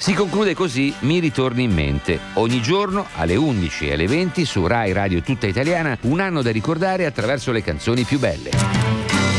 Si conclude così Mi ritorni in mente. Ogni giorno alle 11 e alle 20 su Rai Radio Tutta Italiana, un anno da ricordare attraverso le canzoni più belle.